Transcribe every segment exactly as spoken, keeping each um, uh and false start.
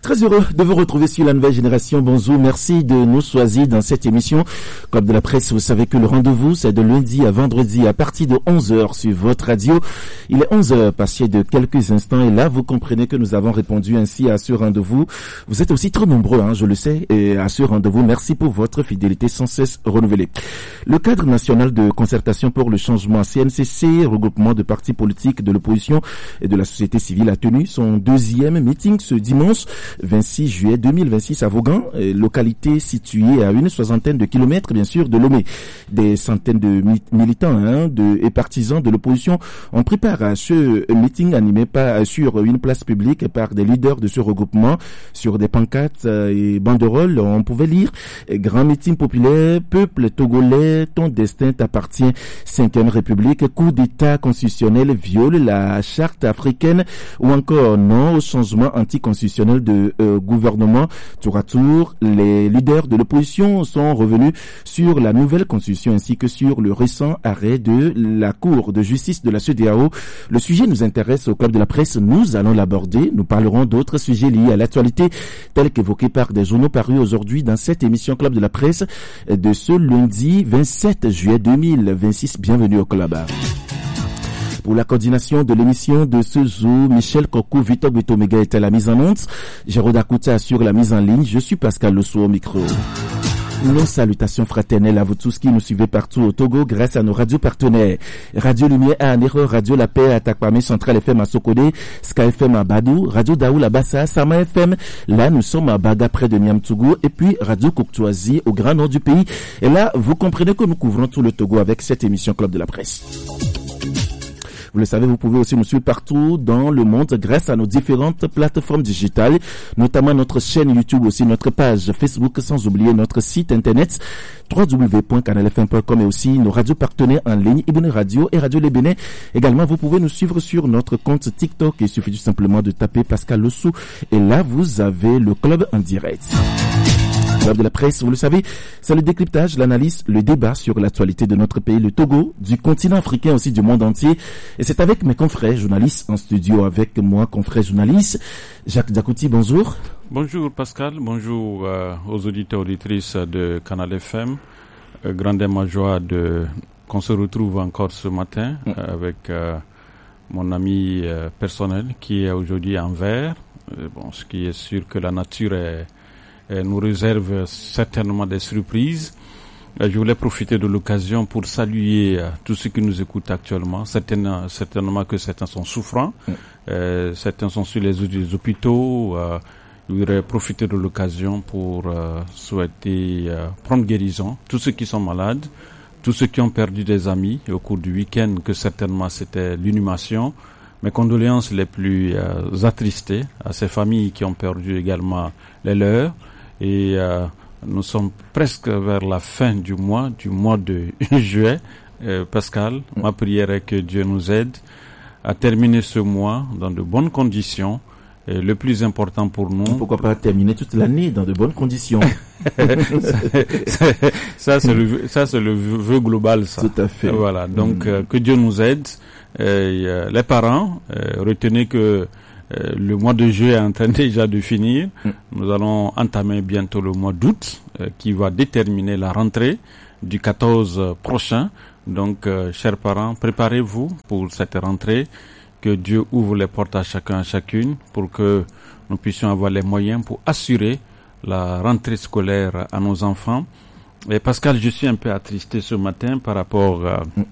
Très heureux de vous retrouver sur la nouvelle génération. Bonjour, merci de nous choisir dans cette émission. Comme de la presse, vous savez que le rendez-vous, c'est de lundi à vendredi à partir de onze heures sur votre radio. Il est onze heures passé de quelques instants et là, vous comprenez que nous avons répondu ainsi à ce rendez-vous. Vous êtes aussi très nombreux, hein, je le sais, et à ce rendez-vous, merci pour votre fidélité sans cesse renouvelée. Le cadre national de concertation pour le changement C N C C, regroupement de partis politiques de l'opposition et de la société civile, a tenu son deuxième meeting ce dimanche vingt-six juillet deux mille vingt-six à Vaughan, localité située à une soixantaine de kilomètres bien sûr de Lomé. Des centaines de mi- militants hein, de, et partisans de l'opposition ont pris part à ce meeting animé par, sur une place publique par des leaders de ce regroupement. Sur des pancartes et banderoles, on pouvait lire « Grand meeting populaire, peuple togolais, ton destin t'appartient, cinquième République, coup d'état constitutionnel viole la charte africaine » ou encore « Non au changement anticonstitutionnel de Euh, gouvernement ». Tour à tour, les leaders de l'opposition sont revenus sur la nouvelle constitution ainsi que sur le récent arrêt de la Cour de justice de la C E D E A O. Le sujet nous intéresse au Club de la presse, nous allons l'aborder. Nous parlerons d'autres sujets liés à l'actualité tels qu'évoqués par des journaux parus aujourd'hui dans cette émission Club de la presse de ce lundi vingt-sept juillet deux mille vingt-six. Bienvenue au Club. Pour la coordination de l'émission de ce jour, Michel Kokou, Victor Betomega est à la mise en onde. Jérôme Akouta assure la mise en ligne. Je suis Pascal Losso au micro. Nos salutations fraternelles à vous tous qui nous suivez partout au Togo grâce à nos radios partenaires. Radio Lumière à Anero, Radio La Paix à Takpame, Central F M à Sokode, Sky F M à Badou, Radio Daoul à Bassa, Sama F M. Là, nous sommes à Baga près de Niamtougou et puis Radio Koktouazi au grand nord du pays. Et là, vous comprenez que nous couvrons tout le Togo avec cette émission Club de la presse. Vous le savez, vous pouvez aussi nous suivre partout dans le monde grâce à nos différentes plateformes digitales, notamment notre chaîne YouTube aussi, notre page Facebook, sans oublier notre site internet w w w point canal f m point com et aussi nos radios partenaires en ligne, Ibn Radio et Radio Les Bénin. Également, vous pouvez nous suivre sur notre compte TikTok. Il suffit tout simplement de taper Pascal Lossou et là, vous avez le club en direct. Club de la presse, vous le savez, c'est le décryptage, l'analyse, le débat sur l'actualité de notre pays, le Togo, du continent africain aussi, du monde entier. Et c'est avec mes confrères journalistes en studio, avec moi, confrère journaliste, Jacques Diakouti, bonjour. Bonjour Pascal, bonjour euh, aux auditeurs et auditrices de Canal F M. Euh, grande est ma joie de qu'on se retrouve encore ce matin mm. euh, avec euh, mon ami euh, personnel qui est aujourd'hui en vert. Euh, bon, ce qui est sûr que la nature est nous réserve certainement des surprises. Je voulais profiter de l'occasion pour saluer tous ceux qui nous écoutent actuellement. Certainement, certainement que certains sont souffrants, mmh. euh, certains sont sur les, les hôpitaux. Euh, je voudrais profiter de l'occasion pour euh, souhaiter euh, prendre guérison. Tous ceux qui sont malades, tous ceux qui ont perdu des amis au cours du week-end, que certainement c'était l'inhumation. Mes condoléances les plus euh, attristées à ces familles qui ont perdu également les leurs. Et euh, nous sommes presque vers la fin du mois, du mois de juillet. Euh, Pascal, mmh. ma prière est que Dieu nous aide à terminer ce mois dans de bonnes conditions. Et le plus important pour nous... Pourquoi pas terminer toute l'année dans de bonnes conditions? ça, ça, c'est le, ça, c'est le vœu global, ça. Tout à fait. Voilà. Donc, mmh. euh, que Dieu nous aide. Et, euh, les parents, euh, retenez que Euh, le mois de juillet est en train déjà de finir. Mm. Nous allons entamer bientôt le mois d'août euh, qui va déterminer la rentrée du quatorze prochain. Donc, euh, chers parents, préparez-vous pour cette rentrée. Que Dieu ouvre les portes à chacun, à chacune pour que nous puissions avoir les moyens pour assurer la rentrée scolaire à nos enfants. Et Pascal, je suis un peu attristé ce matin par rapport à... Mm.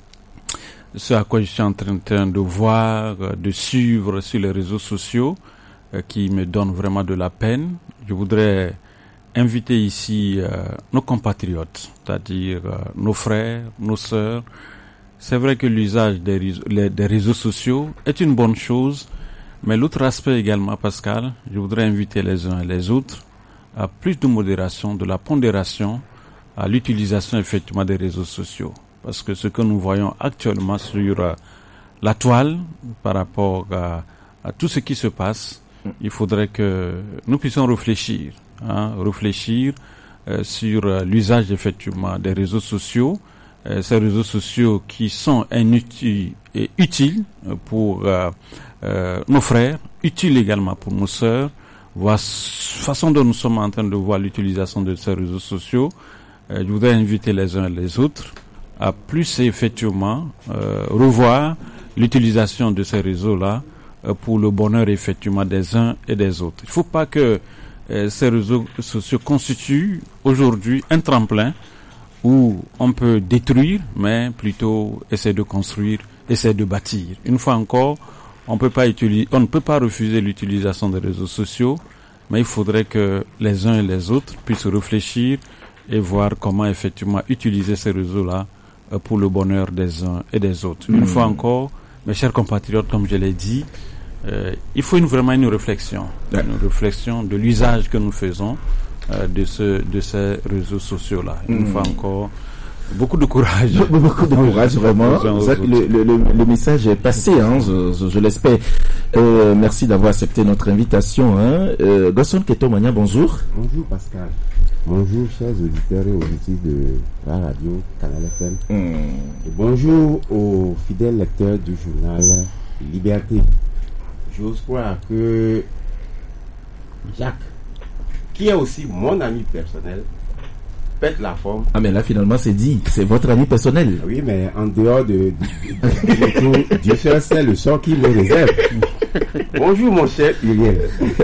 ce à quoi je suis en train de voir, de suivre sur les réseaux sociaux, euh, qui me donne vraiment de la peine. Je voudrais inviter ici euh, nos compatriotes, c'est-à-dire euh, nos frères, nos sœurs. C'est vrai que l'usage des, les, des réseaux sociaux est une bonne chose, mais l'autre aspect également, Pascal, je voudrais inviter les uns et les autres à plus de modération, de la pondération, à l'utilisation effectivement des réseaux sociaux. Parce que ce que nous voyons actuellement sur euh, la toile par rapport à, à tout ce qui se passe, il faudrait que nous puissions réfléchir, hein, réfléchir euh, sur euh, l'usage effectivement des réseaux sociaux, euh, ces réseaux sociaux qui sont inutiles et utiles pour euh, euh, nos frères, utiles également pour nos sœurs. voir façon dont nous sommes en train de voir l'utilisation de ces réseaux sociaux, euh, je voudrais inviter les uns et les autres à plus effectivement euh, revoir l'utilisation de ces réseaux-là euh, pour le bonheur effectivement des uns et des autres. Il ne faut pas que euh, ces réseaux sociaux constituent aujourd'hui un tremplin où on peut détruire, mais plutôt essayer de construire, essayer de bâtir. Une fois encore, on peut pas utiliser, on ne peut pas refuser l'utilisation des réseaux sociaux, mais il faudrait que les uns et les autres puissent réfléchir et voir comment effectivement utiliser ces réseaux-là pour le bonheur des uns et des autres. Mmh. Une fois encore, mes chers compatriotes, comme je l'ai dit, euh, il faut une, vraiment une réflexion, ouais. une réflexion de l'usage que nous faisons euh, de ce de ces réseaux sociaux-là. Une mmh. fois encore, beaucoup de courage. Beaucoup de courage, vraiment. Le, le, le, le message est passé, hein, je, je, je l'espère. Euh, merci d'avoir accepté notre invitation. Hein. Euh, Gaston Ketomania, bonjour. Bonjour Pascal. Bonjour chers auditeurs et auditrices de la radio Canal F M. Mm. Et bonjour aux fidèles lecteurs du journal Liberté. J'ose croire que Jacques, qui est aussi mon ami personnel, pète la forme. Ah mais là finalement c'est dit, c'est votre ami personnel. Oui, mais en dehors de, de, de, de Dieu seul sait le sort qui me réserve. Bonjour mon cher Uriel.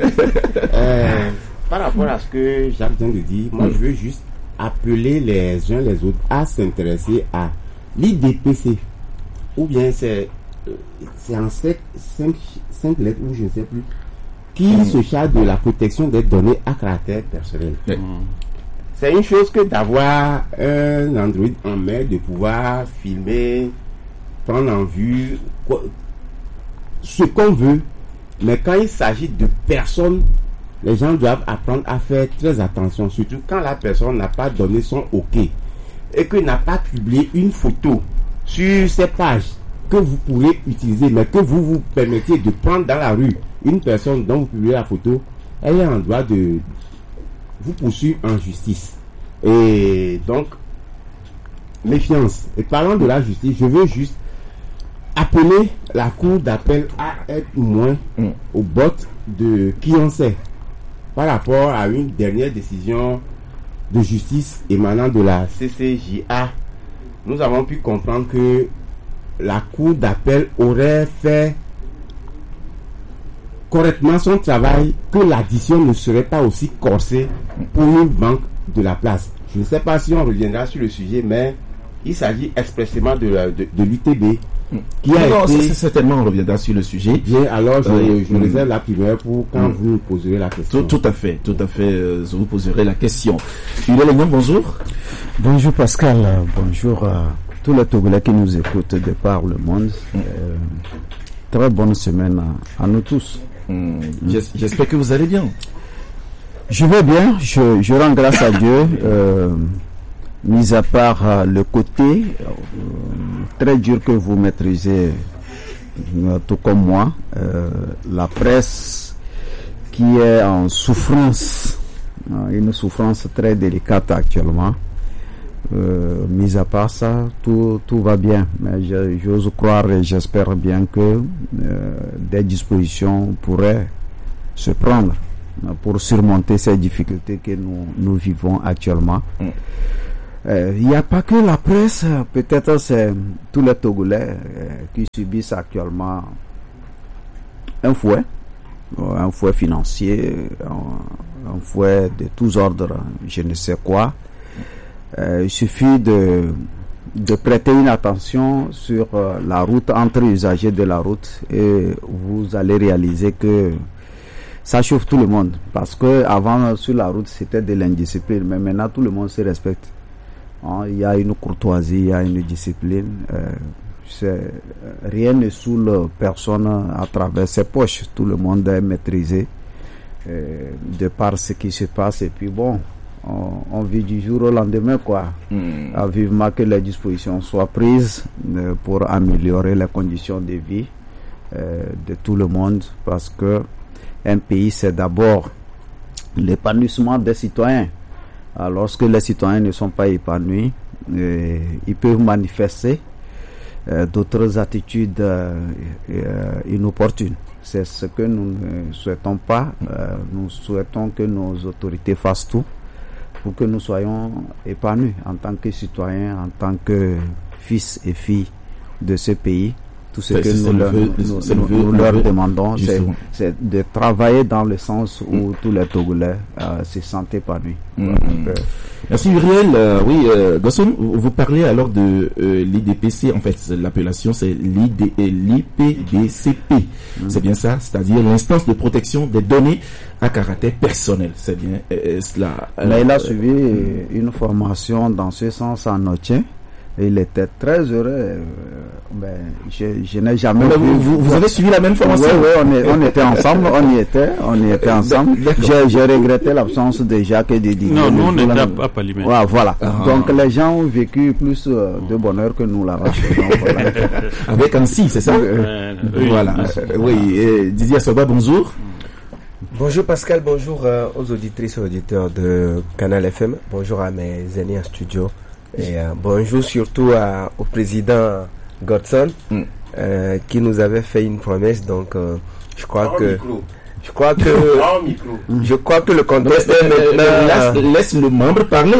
Euh, par rapport à ce que Jacques vient de dire, moi mm. je veux juste appeler les uns les autres à s'intéresser à l'I D P C. Ou bien c'est c'est en cinq, cinq, cinq lettres ou je ne sais plus, qui mm. se charge de la protection des données à caractère personnel. Mm. C'est une chose que d'avoir un Android en main, de pouvoir filmer, prendre en vue quoi, ce qu'on veut. Mais quand il s'agit de personnes, les gens doivent apprendre à faire très attention, surtout quand la personne n'a pas donné son OK et qu'il n'a pas publié une photo sur ces pages que vous pourrez utiliser, mais que vous vous permettiez de prendre dans la rue une personne dont vous publiez la photo, elle est en droit de vous poursuivre en justice. Et donc, méfiance. Et parlant de la justice, je veux juste appeler la cour d'appel à être moins mm. au bot de qui on sait par rapport à une dernière décision de justice émanant de la C C J A. Nous avons pu comprendre que la cour d'appel aurait fait correctement son travail, que l'addition ne serait pas aussi corsée pour une banque de la place. Je ne sais pas si on reviendra sur le sujet, mais il s'agit expressément de, de, de l'U T B qui a non, été... c'est certainement on reviendra sur le sujet. Bien, alors je, euh, je réserve la primeur pour quand mmh. vous poserez la question. Tout, tout à fait, tout à fait, euh, je vous poserai la question. Philippe Legnon, bonjour. Bonjour Pascal, bonjour à tous les Togolais qui nous écoutent de par le monde. Mmh. Euh, très bonne semaine à, à nous tous. Mmh. J'espère que vous allez bien. Je vais bien, je, je rends grâce à Dieu, euh, mis à part euh, le côté euh, très dur que vous maîtrisez, euh, tout comme moi, euh, la presse qui est en souffrance, euh, une souffrance très délicate actuellement. Euh, mis à part ça, tout, tout va bien, mais je, j'ose croire et j'espère bien que euh, des dispositions pourraient se prendre pour surmonter ces difficultés que nous, nous vivons actuellement. Il mm. euh, n'y a pas que la presse, peut-être c'est tous les Togolais euh, qui subissent actuellement un fouet, un fouet financier, un, un fouet de tous ordres, je ne sais quoi. Euh, il suffit de, de prêter une attention sur euh, la route, entre usagers de la route, et vous allez réaliser que ça chauffe tout le monde, parce que avant sur la route c'était de l'indiscipline, mais maintenant tout le monde se respecte. Hein, il y a une courtoisie, il y a une discipline. Euh, c'est, rien ne saoule personne à travers ses poches. Tout le monde est maîtrisé euh, de par ce qui se passe. Et puis bon, on, on vit du jour au lendemain, quoi. Mm. À vivement que les dispositions soient prises euh, pour améliorer les conditions de vie euh, de tout le monde, parce que un pays, c'est d'abord l'épanouissement des citoyens. Alors, lorsque les citoyens ne sont pas épanouis, euh, ils peuvent manifester euh, d'autres attitudes euh, euh, inopportunes. C'est ce que nous ne souhaitons pas. Euh, nous souhaitons que nos autorités fassent tout pour que nous soyons épanouis en tant que citoyens, en tant que fils et filles de ce pays. Tout ce Enfin, que c'est nous, le leur, vœu- nous, c'est le nous- vœu- nous le leur vœu, demandons, c'est, justement. c'est de travailler dans le sens où tous les Togolais euh, se sentent épanouis. Mm. Donc, euh, Merci Uriel. Euh, oui, euh, Gosson, vous vous parlez alors de euh, l'I D P C. En fait, c'est- l'appellation c'est l'I D l'I P D C P. C'est bien ça, c'est-à-dire l'instance de protection des données à caractère personnel. C'est bien euh, cela. Là, il a Euh, suivi une formation dans ce sens en Otien. Et il était très heureux. euh, ben, je, je n'ai jamais mais vu. vous, vous, vous avez suivi la même Oui, formation? oui, on, est- on était ensemble, on y était, on y était ensemble. D'accord. J'ai, j'ai regretté l'absence de Jacques et de Didier. Non, le nous, on jour-là. n'était pas à Palimé. Ouais, voilà. Ah. Donc les gens ont vécu plus euh, de bonheur que nous là-bas. Donc, voilà. Avec Annecy, c'est ça? Euh, oui, Voilà. merci. Euh, oui. euh, Didier Assoba, bonjour. Bonjour Pascal, bonjour euh, aux auditrices et auditeurs de Canal F M, bonjour à mes amis en studio et euh, bonjour surtout à, au président Godson Mm. euh, qui nous avait fait une promesse, donc euh, je crois En que micro. je crois que En micro. je crois que le contexte est Euh, maintenant laisse, laisse le membre parler.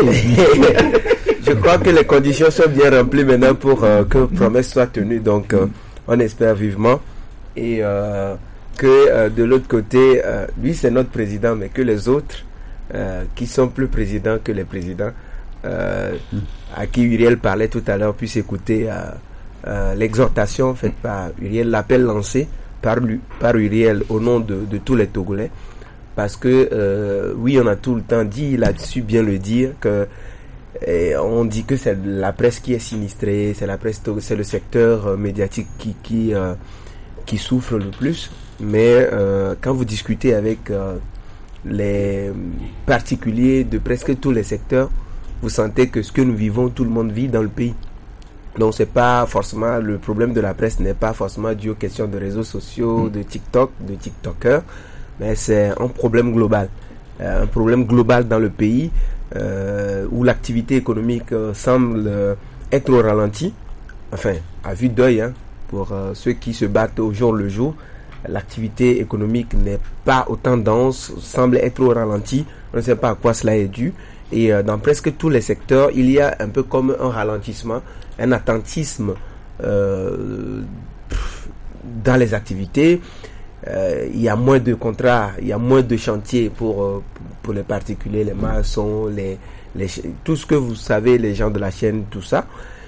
je crois que les conditions sont bien remplies maintenant pour euh, que promesse soit tenue, donc euh, on espère vivement et euh, que euh, de l'autre côté, euh, lui c'est notre président, mais que les autres euh, qui sont plus présidents que les présidents, euh, à qui Uriel parlait tout à l'heure, puissent écouter euh, euh, l'exhortation faite par Uriel, l'appel lancé par, lui, par Uriel au nom de, de tous les Togolais. Parce que, euh, oui, on a tout le temps dit, il a su bien le dire, que et on dit que c'est la presse qui est sinistrée, c'est la presse, c'est le secteur euh, médiatique qui qui euh, qui souffre le plus. Mais euh, quand vous discutez avec euh, les particuliers de presque tous les secteurs, vous sentez que ce que nous vivons, tout le monde vit dans le pays. Donc c'est pas forcément le problème de la presse n'est pas forcément dû aux questions de réseaux sociaux, de TikTok, de TikTokers, mais c'est un problème global, euh, un problème global dans le pays euh, où l'activité économique euh, semble euh, être au ralenti, enfin à vue d'œil, hein, pour euh, ceux qui se battent au jour le jour. L'activité économique n'est pas autant dense, semble être au ralenti. On ne sait pas à quoi cela est dû. Et euh, dans presque tous les secteurs, il y a un peu comme un ralentissement, un attentisme euh, dans les activités. Euh, il y a moins de contrats, il y a moins de chantiers pour euh, pour les particuliers, les maçons, les, les tout ce que vous savez, les gens de la chaîne, tout ça.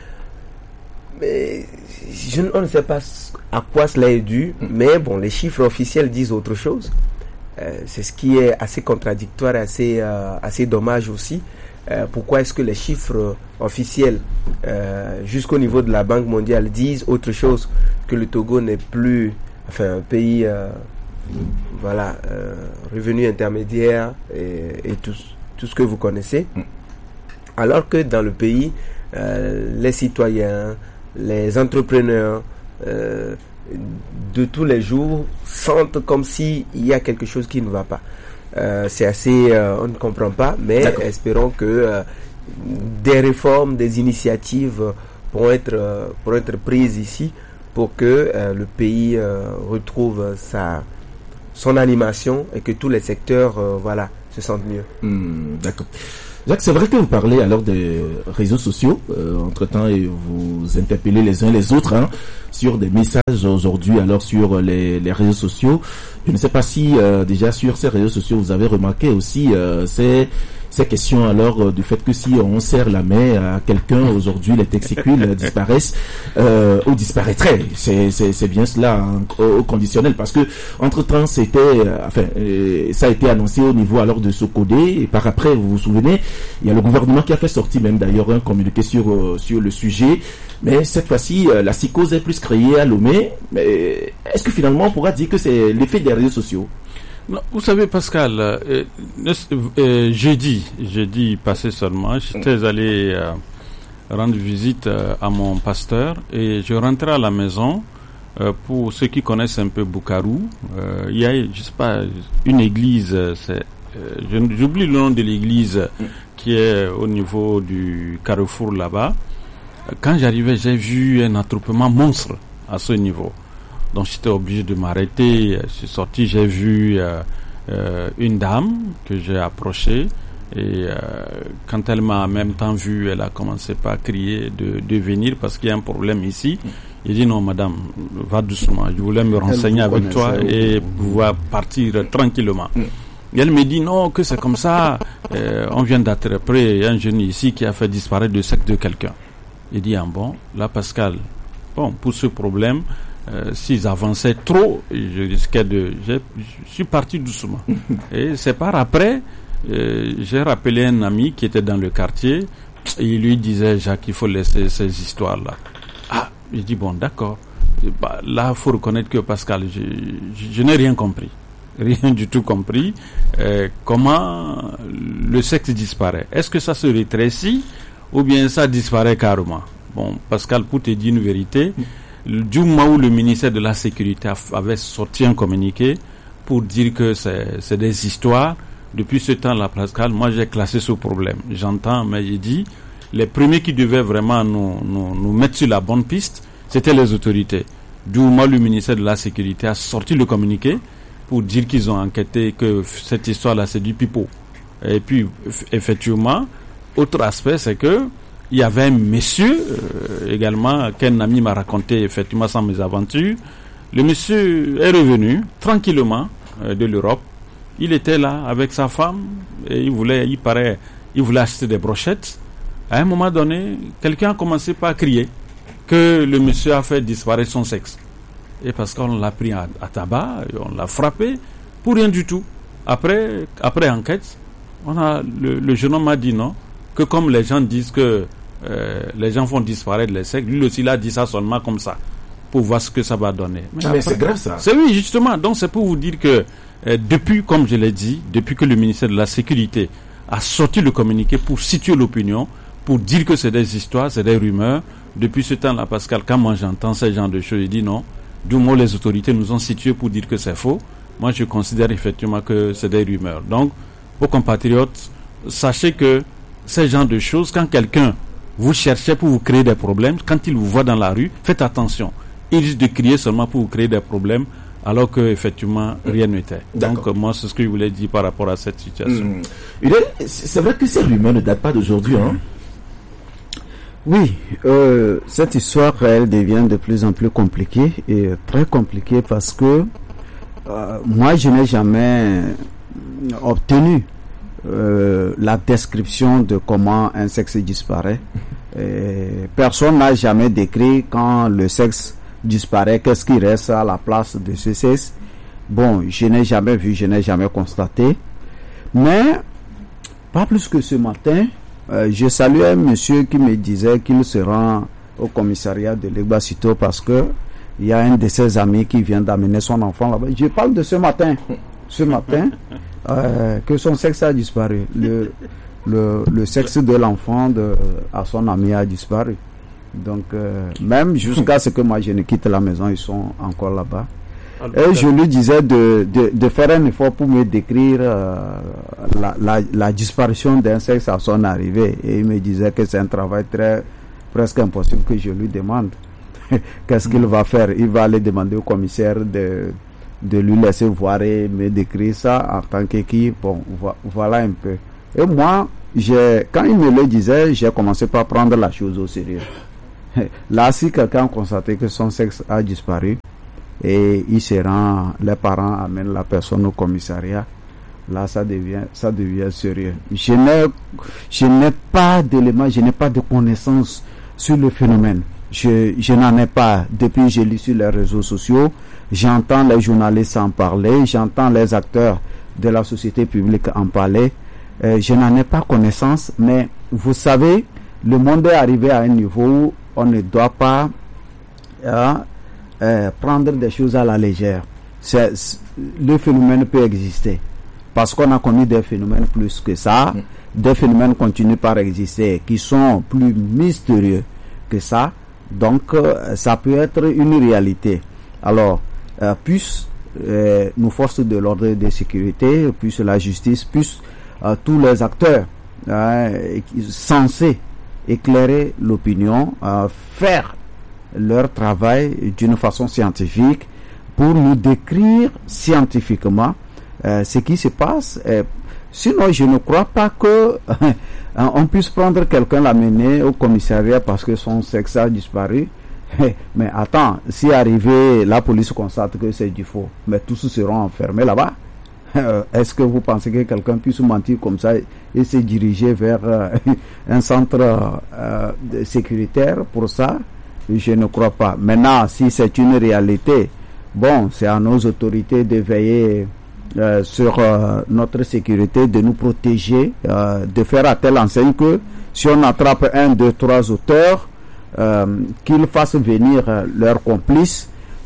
Mais je, on ne sait pas à quoi cela est dû, mais bon, les chiffres officiels disent autre chose. Euh, c'est ce qui est assez contradictoire, assez, euh, assez dommage aussi. Euh, pourquoi est-ce que les chiffres officiels, euh, jusqu'au niveau de la Banque mondiale, disent autre chose que le Togo n'est plus, enfin, un pays, euh, voilà, euh, revenu intermédiaire et, et tout, tout ce que vous connaissez, alors que dans le pays, euh, les citoyens, les entrepreneurs euh, de tous les jours sentent comme s'il y a quelque chose qui ne va pas. Euh, c'est assez, euh, on ne comprend pas, mais D'accord. espérons que euh, des réformes, des initiatives pourront être, euh, pourront être prises ici pour que euh, le pays euh, retrouve sa, son animation et que tous les secteurs euh, voilà, se sentent mieux. Hmm, d'accord. Jacques, c'est vrai que vous parlez alors des réseaux sociaux, euh, entre-temps, et vous interpellez les uns les autres hein, sur des messages aujourd'hui, alors sur les, les réseaux sociaux. Je ne sais pas si euh, déjà sur ces réseaux sociaux, vous avez remarqué aussi euh, ces, ces questions alors euh, du fait que si on serre la main à quelqu'un aujourd'hui, les texticules disparaissent euh, ou disparaîtraient. C'est, c'est, c'est bien cela hein, au, au conditionnel, parce que entre-temps, c'était, euh, enfin, euh, ça a été annoncé au niveau alors de Socodé, et par après, vous vous souvenez, il y a le gouvernement qui a fait sortir même d'ailleurs un communiqué sur, euh, sur le sujet. Mais cette fois-ci, euh, la psychose est plus créée à Lomé. Mais est-ce que finalement on pourra dire que c'est l'effet des réseaux sociaux? Non, vous savez, Pascal, euh, euh, jeudi, jeudi passé seulement, j'étais allé euh, rendre visite euh, à mon pasteur et je rentrais à la maison. Euh, pour ceux qui connaissent un peu Bukaru, euh, il y a, je sais pas, une église, c'est, euh, j'oublie le nom de l'église qui est au niveau du carrefour là-bas. quand j'arrivais, j'ai vu un attroupement monstre à ce niveau. Donc j'étais obligé de m'arrêter. Je suis sorti, j'ai vu euh, euh, une dame que j'ai approchée. Et euh, quand elle m'a en même temps vu, elle a commencé par crier de, de venir parce qu'il y a un problème ici. J'ai dit non madame, va doucement, je voulais me renseigner avec toi et pouvoir partir tranquillement. Et elle me dit non, que c'est comme ça, euh, on vient d'attraper un jeune ici qui a fait disparaître le sexe de quelqu'un. J'ai dit ah bon, là Pascal, bon pour ce problème, euh, s'ils avançaient trop, je risquais de... Je, je suis parti doucement. Et c'est par après... Euh, j'ai rappelé un ami qui était dans le quartier et il lui disait Jacques, il faut laisser ces histoires-là. Ah, j'ai dit bon d'accord. Bah, là, il faut reconnaître que Pascal, je, je, je n'ai rien compris, rien du tout compris. Euh, comment le sexe disparaît? Est-ce que ça se rétrécit ou bien ça disparaît carrément? Bon, Pascal, pour te dire une vérité, du moment où le ministère de la Sécurité avait sorti un communiqué pour dire que c'est, c'est des histoires. Depuis ce temps-là, Pascal, moi j'ai classé ce problème. J'entends, mais j'ai dit, les premiers qui devaient vraiment nous, nous, nous mettre sur la bonne piste, c'était les autorités. Du moment où le ministère de la Sécurité a sorti le communiqué pour dire qu'ils ont enquêté, que cette histoire-là c'est du pipeau. Et puis, effectivement, autre aspect, c'est que il y avait un monsieur euh, également, qu'un ami m'a raconté effectivement sans mes aventures. Le monsieur est revenu tranquillement euh, de l'Europe. Il était là avec sa femme et il voulait, il paraît, il voulait acheter des brochettes. À un moment donné, quelqu'un a commencé par crier que le monsieur a fait disparaître son sexe. Et parce qu'on l'a pris à, à tabac, et on l'a frappé pour rien du tout. Après, après enquête, on a, le, le jeune homme m'a dit non, que comme les gens disent que euh, les gens font disparaître les sexes, lui aussi il a dit ça seulement comme ça, pour voir ce que ça va donner. Mais, ah, après, mais c'est grave ça. C'est oui, justement. Donc c'est pour vous dire que Euh, depuis, comme je l'ai dit, depuis que le ministère de la Sécurité a sorti le communiqué pour situer l'opinion, pour dire que c'est des histoires, c'est des rumeurs, depuis ce temps-là, Pascal, quand moi j'entends ce genre de choses, je dis non, du moins les autorités nous ont situé pour dire que c'est faux. Moi je considère effectivement que c'est des rumeurs. Donc, aux compatriotes, sachez que ce genre de choses, quand quelqu'un vous cherchez pour vous créer des problèmes, quand il vous voit dans la rue, faites attention. Il risque de crier seulement pour vous créer des problèmes, alors que effectivement rien n'était. Donc euh, moi c'est ce que je voulais dire par rapport à cette situation. Mmh. C'est vrai que ces rumeurs ne datent pas d'aujourd'hui, hein? Oui, euh, cette histoire elle devient de plus en plus compliquée et très compliquée parce que euh, moi je n'ai jamais obtenu euh, la description de comment un sexe disparaît. Et personne n'a jamais décrit quand le sexe disparaît, qu'est-ce qui reste à la place de ce sexe. Bon, je n'ai jamais vu, je n'ai jamais constaté. Mais, pas plus que ce matin, euh, je saluais un monsieur qui me disait qu'il se rend au commissariat de Legbasito parce que il y a un de ses amis qui vient d'amener son enfant là-bas. Je parle de ce matin, ce matin, euh, que son sexe a disparu. Le, le, le sexe de l'enfant de, à son ami a disparu. Donc, euh, même jusqu'à ce que moi je ne quitte la maison, ils sont encore là-bas. Et je lui disais de, de, de faire un effort pour me décrire euh, la, la, la disparition d'un sexe à son arrivée. Et il me disait que c'est un travail très presque impossible que je lui demande. Qu'est-ce qu'il va faire? Il va aller demander au commissaire de, de lui laisser voir et me décrire ça en tant qu'équipe. Bon, vo- voilà un peu. Et moi, j'ai, quand il me le disait, j'ai commencé par prendre la chose au sérieux. Là, si quelqu'un a constaté que son sexe a disparu et il se rend, les parents amènent la personne au commissariat, là, ça devient, ça devient sérieux. Je n'ai, je n'ai pas d'éléments, je n'ai pas de connaissances sur le phénomène. Je, je n'en ai pas. Depuis, je lis sur les réseaux sociaux, j'entends les journalistes en parler, j'entends les acteurs de la société publique en parler. Euh, je n'en ai pas connaissance, mais vous savez, le monde est arrivé à un niveau où on ne doit pas euh, euh, prendre des choses à la légère. C'est, c'est, le phénomène peut exister parce qu'on a connu des phénomènes plus que ça. Mmh. Des phénomènes continuent par exister qui sont plus mystérieux que ça. Donc, euh, ça peut être une réalité. Alors, euh, plus euh, nos forces de l'ordre et de sécurité, plus la justice, plus euh, tous les acteurs euh, censés éclairer l'opinion, euh, faire leur travail d'une façon scientifique pour nous décrire scientifiquement euh, ce qui se passe. Et sinon, je ne crois pas que on puisse prendre quelqu'un, l'amener au commissariat parce que son sexe a disparu. Mais attends, si arrivé, la police constate que c'est du faux, mais tous seront enfermés là-bas. Est-ce que vous pensez que quelqu'un puisse mentir comme ça et se diriger vers euh, un centre euh, sécuritaire pour ça? Je ne crois pas. Maintenant, si c'est une réalité, bon, c'est à nos autorités de veiller euh, sur euh, notre sécurité, de nous protéger, euh, de faire à telle enseigne que si on attrape un, deux, trois auteurs, euh, qu'ils fassent venir euh, leurs complices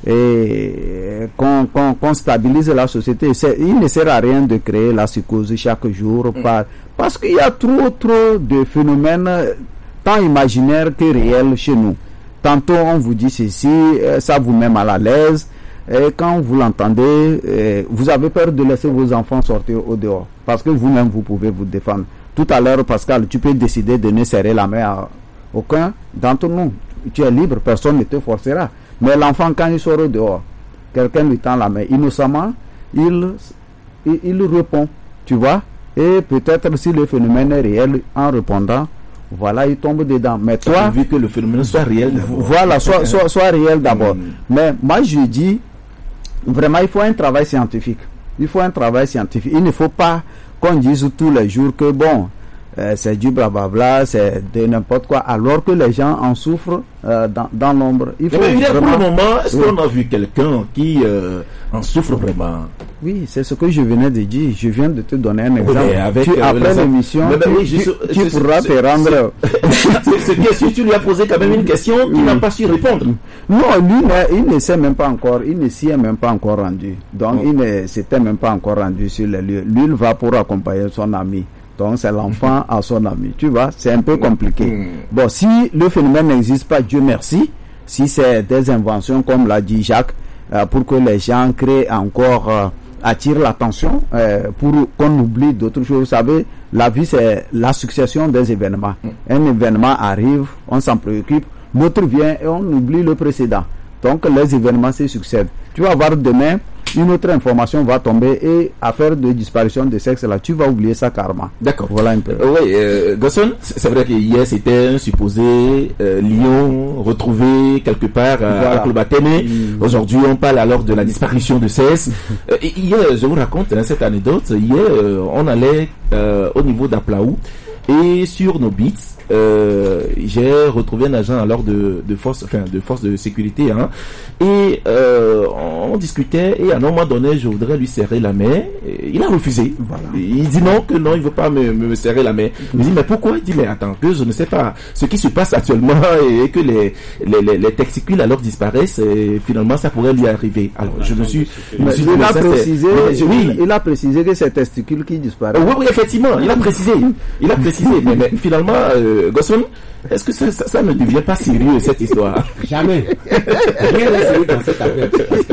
et qu'on qu'on, qu'on stabilise la société. C'est, il ne sert à rien de créer la psychose chaque jour mm. par, parce qu'il y a trop trop de phénomènes tant imaginaires que réels chez nous. Tantôt on vous dit ceci, ça vous met mal à l'aise, et quand vous l'entendez, vous avez peur de laisser vos enfants sortir au dehors parce que vous-même vous pouvez vous défendre. Tout à l'heure, Pascal, tu peux décider de ne serrer la main à aucun d'entre nous. Tu es libre, personne ne te forcera. Mais l'enfant, quand il sort au dehors, quelqu'un lui tend la main innocemment, il, il, il répond, tu vois. Et peut-être si le phénomène est réel, en répondant, voilà, il tombe dedans. Mais toi, vu que le phénomène soit réel d'abord. Voilà, soit, soit, soit réel d'abord. Mm. Mais moi, je dis, vraiment, il faut un travail scientifique. Il faut un travail scientifique. Il ne faut pas qu'on dise tous les jours que bon, euh, c'est du blablabla, c'est de n'importe quoi, alors que les gens en souffrent euh, dans, dans l'ombre. Il faut mais il vraiment... pour le moment, est-ce oui. qu'on a vu quelqu'un qui euh, en souffre vraiment? Oui, c'est ce que je venais de dire. Je viens de te donner un exemple. Oui, avec, tu, euh, après l'émission, mais, mais, tu, oui, je, tu, je, tu je, pourras je, te rendre... C'est bien sûr, tu lui as posé quand même une question qu'il oui. n'a pas su répondre. Non, lui, il ne s'est même pas encore, il ne s'y est même pas encore rendu. Donc, oh. il ne s'était même pas encore rendu sur les lieux. Lui, il va pour accompagner son ami. Donc, c'est l'enfant à son ami. Tu vois, c'est un peu compliqué. Mm. Bon, si le phénomène n'existe pas, Dieu merci, si c'est des inventions, comme l'a dit Jacques, euh, pour que les gens créent encore, euh, attirent l'attention, euh, pour qu'on oublie d'autres choses. Vous savez, la vie, c'est la succession des événements. Mm. Un événement arrive, on s'en préoccupe, l'autre vient et on oublie le précédent. Donc, les événements se succèdent. Tu vas voir demain, une autre information va tomber et affaire de disparition de sexe là, tu vas oublier ça carrément. D'accord. Voilà un peu. Euh, oui, euh, Gosson, c'est vrai que hier c'était un supposé euh, lion retrouvé quelque part euh, voilà. à Klobatene. Mmh. Aujourd'hui, on parle alors de la disparition de sexe. euh, hier, je vous raconte hein, cette anecdote. Hier, euh, on allait euh, au niveau d'Aplaou et sur nos beats. Euh, j'ai retrouvé un agent alors de, de force, enfin de force de sécurité, hein, et euh, on discutait et à un moment donné, je voudrais lui serrer la main. Et il a refusé. Voilà. Il dit non que non, il veut pas me, me serrer la main. Je dis mais pourquoi? Il dit mais attends que je ne sais pas ce qui se passe actuellement et que les les, les, les testicules alors disparaissent et finalement ça pourrait lui arriver. Alors je me suis, je me suis dit, il a précisé, je, oui, il a précisé que c'est testicules qui disparaissent. Oui, oui, effectivement, il a précisé, il a précisé, mais, mais finalement. Euh, Gosson, est-ce que ça, ça, ça ne devient pas sérieux cette histoire? Jamais. Rien n'est sérieux dans cette affaire.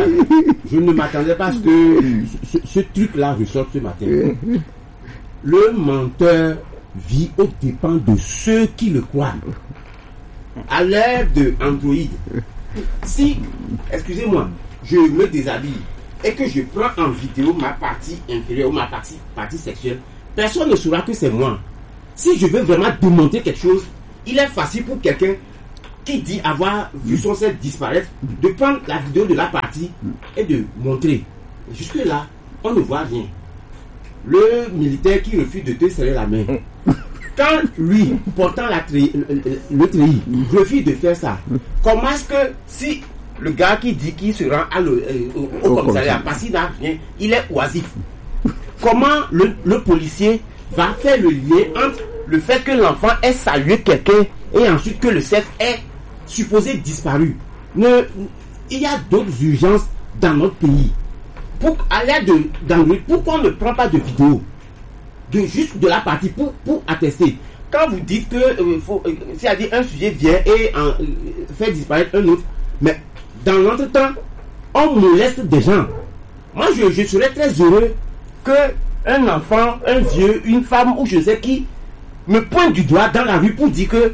Je ne m'attendais pas à ce que ce, ce truc-là ressorte ce matin. Le menteur vit aux dépens de ceux qui le croient. À l'ère de Android, si, excusez-moi, je me déshabille et que je prends en vidéo ma partie inférieure ou ma partie, partie sexuelle, personne ne saura que c'est moi. Si je veux vraiment démonter quelque chose, il est facile pour quelqu'un qui dit avoir vu son sexe disparaître de prendre la vidéo de la partie et de montrer. Jusque-là, on ne voit rien. Le militaire qui refuse de te serrer la main, quand lui, portant la tri, le, le tri, refuse de faire ça, comment est-ce que si le gars qui dit qu'il se rend à le, au, au commissariat parce qu'il n'a rien, il est oisif, comment le, le policier va faire le lien entre le fait que l'enfant ait salué quelqu'un et ensuite que le sexe est supposé disparu? Ne, il y a d'autres urgences dans notre pays. Pour, à l'aide de, d'Android, pourquoi on ne prend pas de vidéo de juste de la partie pour, pour attester? Quand vous dites que euh, faut, euh, c'est-à-dire un sujet vient et en, euh, fait disparaître un autre, mais dans l'entretemps, on moleste des gens. Moi, je, je serais très heureux que un enfant, un vieux, une femme ou je sais qui me pointe du doigt dans la rue pour dire que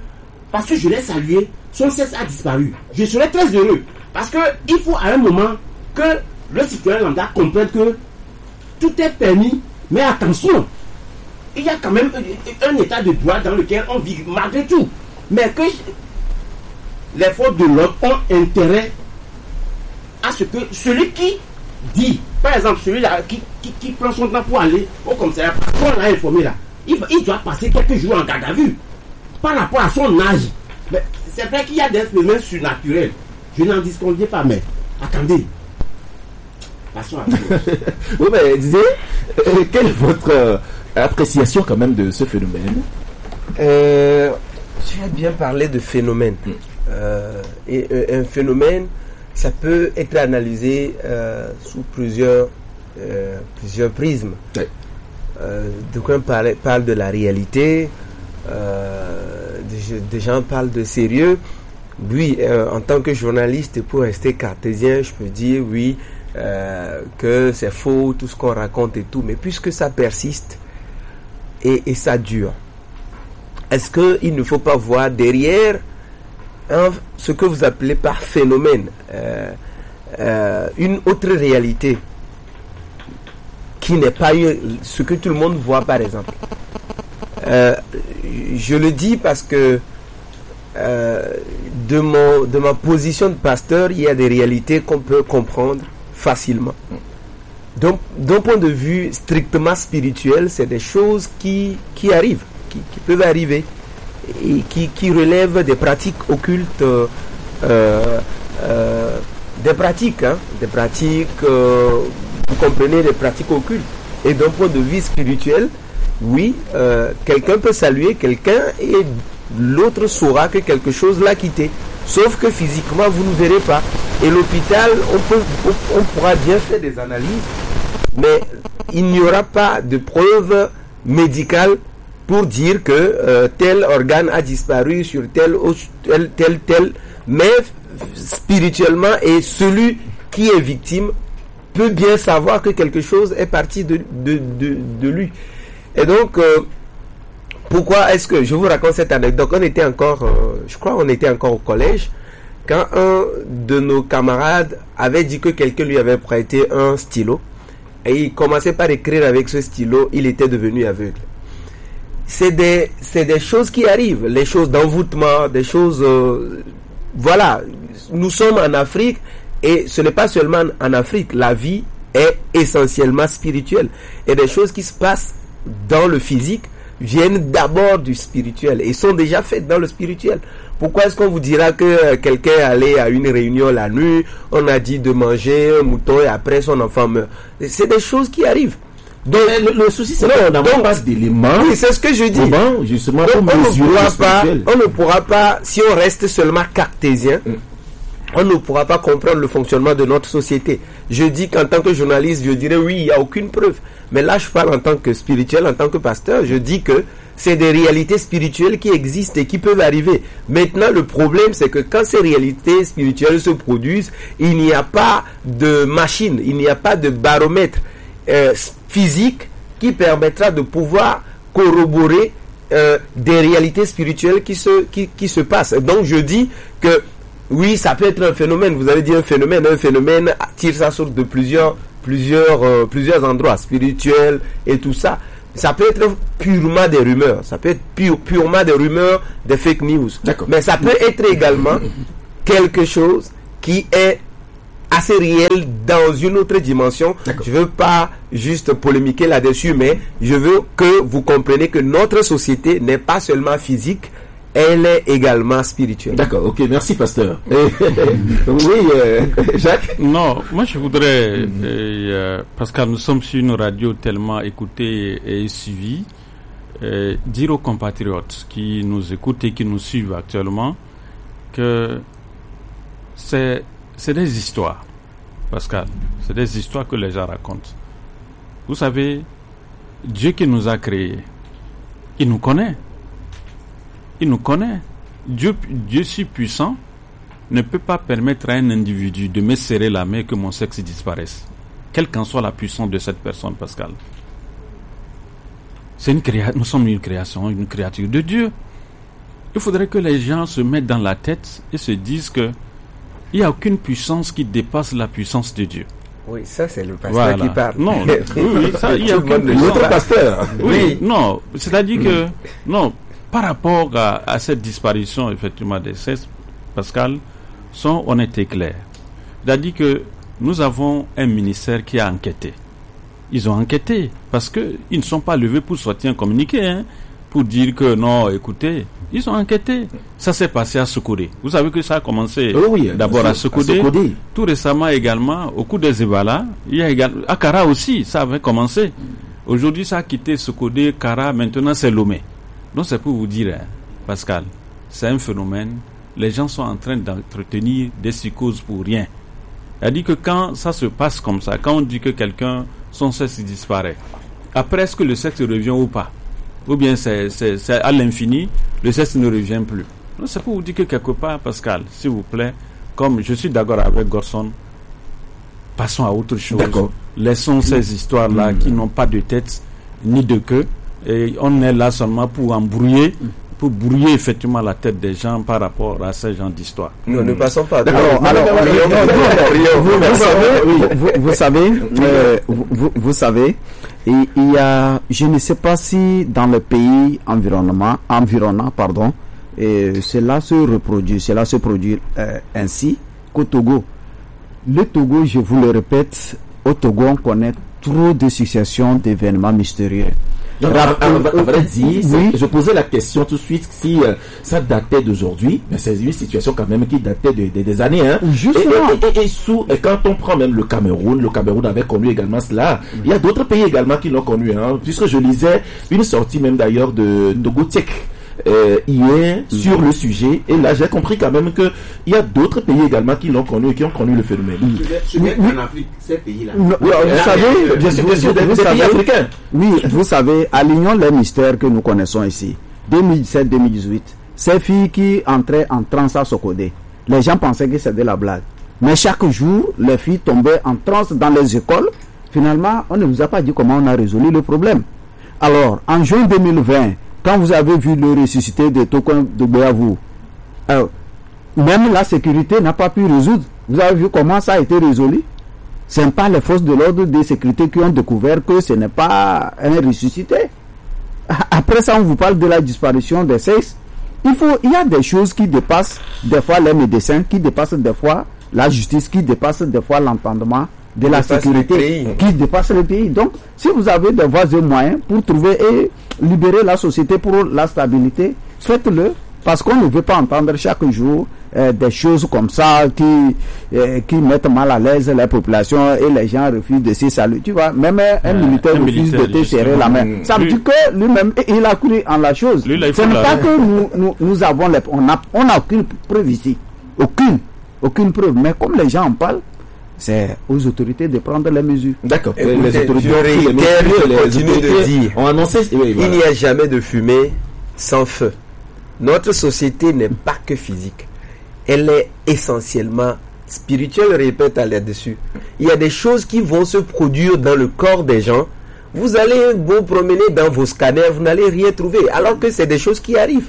parce que je l'ai salué, son sexe a disparu. Je serais très heureux. Parce qu'il faut à un moment que le citoyen lambda comprenne que tout est permis, mais attention, il y a quand même un état de droit dans lequel on vit malgré tout. Mais que les fautes de l'autre ont intérêt à ce que celui qui dit, par exemple, celui-là qui, qui, qui prend son temps pour aller au commissariat, parce qu'on l'a informé là, il, il doit passer quelques jours en garde à vue par rapport à son âge. Mais c'est vrai qu'il y a des phénomènes surnaturels. Je n'en disconviens pas, mais attendez. Passons à oui, mais disais, euh, quelle est votre euh, appréciation quand même de ce phénomène? euh, Je vais bien parler de phénomène. Mm. Euh, et euh, un phénomène, ça peut être analysé euh, sous plusieurs, euh, plusieurs prismes. Oui. Euh, D'aucuns parlent, parlent de la réalité, euh, des, des gens parlent de sérieux. Oui, euh, en tant que journaliste, pour rester cartésien, je peux dire oui, euh, que c'est faux, tout ce qu'on raconte et tout. Mais puisque ça persiste et, et ça dure, est-ce qu'il ne faut pas voir derrière hein, ce que vous appelez par phénomène, euh, euh, une autre réalité qui n'est pas une, ce que tout le monde voit, par exemple. Euh, je le dis parce que euh, de, mon, de ma position de pasteur, il y a des réalités qu'on peut comprendre facilement. Donc, d'un point de vue strictement spirituel, c'est des choses qui, qui arrivent, qui, qui peuvent arriver, et qui, qui relèvent des pratiques occultes, euh, euh, des pratiques, hein, des pratiques, euh, vous comprenez, des pratiques occultes. Et d'un point de vue spirituel, oui, euh, quelqu'un peut saluer quelqu'un et l'autre saura que quelque chose l'a quitté. Sauf que physiquement, vous ne verrez pas. Et l'hôpital, on, peut, on, on pourra bien faire des analyses, mais il n'y aura pas de preuve médicale pour dire que euh, tel organe a disparu sur tel, tel, tel, tel. Mais spirituellement, et celui qui est victime peut bien savoir que quelque chose est parti de, de, de, de lui. Et donc, euh, pourquoi est-ce que je vous raconte cette anecdote? On était encore, euh, je crois, on était encore au collège quand un de nos camarades avait dit que quelqu'un lui avait prêté un stylo et il commençait par écrire avec ce stylo. Il était devenu aveugle. C'est des, c'est des choses qui arrivent, les choses d'envoûtement, des choses, euh, voilà. Nous sommes en Afrique et ce n'est pas seulement en Afrique. La vie est essentiellement spirituelle et des choses qui se passent dans le physique viennent d'abord du spirituel et sont déjà faites dans le spirituel. Pourquoi est-ce qu'on vous dira que quelqu'un est allé à une réunion la nuit, on a dit de manger un mouton et après son enfant meurt? C'est des choses qui arrivent. Donc, le, le souci, c'est qu'on n'a pas d'éléments. Oui, c'est ce que je dis. Comment, justement, donc, pour on, mesurer ne pourra pas, on ne pourra pas, si on reste seulement cartésien, mm. on ne pourra pas comprendre le fonctionnement de notre société. Je dis qu'en tant que journaliste, je dirais oui, il n'y a aucune preuve. Mais là, je parle en tant que spirituel, en tant que pasteur, je dis que c'est des réalités spirituelles qui existent et qui peuvent arriver. Maintenant, le problème, c'est que quand ces réalités spirituelles se produisent, il n'y a pas de machine, il n'y a pas de baromètre euh, physique qui permettra de pouvoir corroborer euh, des réalités spirituelles qui se, qui, qui se passent. Donc, je dis que oui, ça peut être un phénomène. Vous avez dit un phénomène. Un phénomène tire sa source de plusieurs, plusieurs, euh, plusieurs endroits spirituels et tout ça. Ça peut être purement des rumeurs. Ça peut être pure, purement des rumeurs, des fake news. Mais ça peut être également quelque chose qui est assez réel dans une autre dimension. Je veux pas juste polémiquer là-dessus, mais je veux que vous compreniez que notre société n'est pas seulement physique. Elle est également spirituelle. D'accord, ok, merci pasteur. Oui, euh, Jacques. Non, moi je voudrais, mm-hmm. euh, parce que nous sommes sur une radio tellement écoutée et suivie, euh, dire aux compatriotes qui nous écoutent et qui nous suivent actuellement que c'est, c'est des histoires, Pascal, c'est des histoires que les gens racontent. Vous savez, Dieu qui nous a créés, il nous connaît. Il nous connaît. Dieu, Dieu si puissant ne peut pas permettre à un individu de me serrer la main et que mon sexe disparaisse. Quelle qu'en soit la puissance de cette personne, Pascal. C'est une créa- nous sommes une création, une créature de Dieu. il faudrait que les gens se mettent dans la tête et se disent que il n'y a aucune puissance qui dépasse la puissance de Dieu. Oui, ça c'est le pasteur Voilà. qui parle. Non, oui, oui, ça, il y a Tout le monde aucune le puissance. Notre pasteur. Oui, Oui. non, c'est-à-dire que, non, par rapport à, à cette disparition, effectivement, des sexes, Pascal, sont honnêtes et clairs. C'est-à-dire que nous avons un ministère qui a enquêté. Ils ont enquêté, parce que ils ne sont pas levés pour sortir un communiqué, hein, pour dire que non, écoutez, ils ont enquêté. Ça s'est passé à Sokodé. Vous savez que ça a commencé Oh oui, d'abord à à Sokodé. Sokodé. Tout récemment également, au cours des Ebola, il y a également, à Kara aussi, ça avait commencé. Aujourd'hui, ça a quitté Sokodé, Kara, maintenant c'est Lomé. Donc c'est pour vous dire, hein, Pascal, c'est un phénomène. Les gens sont en train d'entretenir des psychoses pour rien. C'est-à-dire que quand ça se passe comme ça, quand on dit que quelqu'un, son sexe disparaît, après est-ce que le sexe revient ou pas? Ou bien c'est, c'est, c'est à l'infini, le sexe ne revient plus. Donc c'est pour vous dire que quelque part, Pascal, s'il vous plaît, comme je suis d'accord avec Gorson, passons à autre chose. D'accord. Laissons ces histoires-là Mmh. qui n'ont pas de tête ni de queue. Et on est là seulement pour embrouiller, pour brouiller effectivement la tête des gens par rapport à ces genres d'histoires. Non, ne passons pas. D'accord. Alors, alors, Non, non, non, non, non, non, non, non, vous, non, vous non, savez, oui. vous, vous savez, euh, vous, vous- vous savez, et il y a, je ne sais pas si dans le pays environnement, environnant, pardon, et cela se reproduit, cela se produit euh, ainsi qu'au Togo. Le Togo, je vous le répète, au Togo, on connaît trop de successions d'événements mystérieux. Non, à, à- à vrai dire, c'est- Oui. je posais la question tout de suite si euh, ça datait d'aujourd'hui, mais c'est une situation quand même qui datait de, de- des années. Hein. Justement. Et, et- et- et sous, et quand on prend même le Cameroun, le Cameroun avait connu également cela. Il y a d'autres pays également qui l'ont connu, hein, puisque je lisais une sortie même d'ailleurs de Togotek euh, hier sur le sujet, et là j'ai compris quand même que il y a d'autres pays également qui l'ont connu et qui ont connu le phénomène. En Afrique, ces pays-là. Non, Oui, vous euh, savez, bien sûr, vous- bien sûr, des, vous des pays savez- africains. Oui, vous savez, alignons les mystères que nous connaissons ici. deux mille dix-sept deux mille dix-huit, ces filles qui entraient en transe à Sokodé, les gens pensaient que c'était de la blague. Mais chaque jour, les filles tombaient en transe dans les écoles. Finalement, on ne vous a pas dit comment on a résolu le problème. Alors, en juin deux mille vingt, quand vous avez vu le ressuscité de Tokon de Boyavou, euh, même la sécurité n'a pas pu résoudre. Vous avez vu comment ça a été résolu? Ce n'est pas les forces de l'ordre de sécurité qui ont découvert que ce n'est pas un ressuscité. Après ça, on vous parle de la disparition des sexes. Il faut, il y a des choses qui dépassent des fois les médecins, qui dépassent des fois la justice, qui dépassent des fois l'entendement de la dépasse sécurité, le pays. qui dépassent le pays. Donc, si vous avez des voies et moyens pour trouver et libérer la société pour la stabilité, faites-le. Parce qu'on ne veut pas entendre chaque jour euh, des choses comme ça qui, euh, qui mettent mal à l'aise les populations et les gens refusent de se saluer. Tu vois, même un, un Ouais, militaire un refuse militaire, de te serrer la main. justement. Ça veut Lui- dire que lui-même, il a cru en la chose. Lui, là, il Ce faut n'est la- pas que nous, nous, nous avons les, on a, on a aucune preuve ici. Aucune. Aucune preuve. Mais comme les gens en parlent, c'est aux autorités de prendre les mesures. D'accord. Écoutez, les autorités je ont pris les réitère, mesures, je les continue de autorités dire. ont annoncé. Oui, voilà. Il n'y a jamais de fumée sans feu. Notre société n'est pas que physique. Elle est essentiellement spirituelle, je répète à là-dessus. Il y a des choses qui vont se produire dans le corps des gens. Vous allez vous promener dans vos scanners, vous n'allez rien trouver. Alors que c'est des choses qui arrivent.